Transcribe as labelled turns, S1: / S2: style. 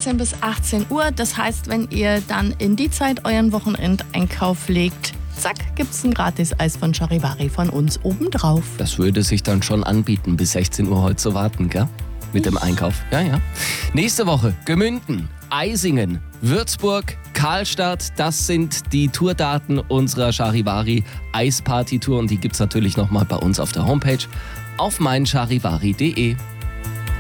S1: 16 bis 18 Uhr. Das heißt, wenn ihr dann in die Zeit euren Wochenendeinkauf legt, zack, gibt's ein Gratis-Eis von Charivari von uns obendrauf.
S2: Das würde sich dann schon anbieten, bis 16 Uhr heute zu warten, gell? Mit dem Einkauf. Ja. Nächste Woche Gemünden, Eisingen, Würzburg, Karlstadt. Das sind die Tourdaten unserer Charivari Eisparty-Tour. Und die gibt's natürlich nochmal bei uns auf der Homepage auf meincharivari.de.